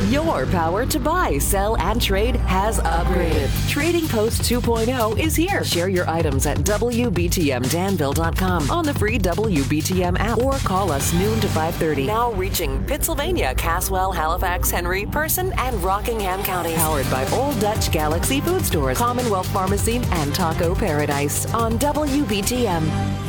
Your power to buy, sell, and trade has upgraded. Trading Post 2.0 is here. Share your items at WBTMDanville.com on the free WBTM app or call us noon to 5:30. Now reaching Pittsylvania, Caswell, Halifax, Henry, Person, and Rockingham counties. Powered by Old Dutch Galaxy Food Stores, Commonwealth Pharmacy, and Taco Paradise on WBTM.